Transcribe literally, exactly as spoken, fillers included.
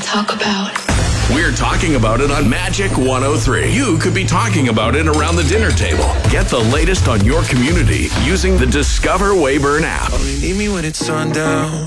talk about. We're talking about it on Magic one oh three. You could be talking about it around the dinner table. Get the latest on your community using the Discover Wayburn app. Only need me when it's sundown.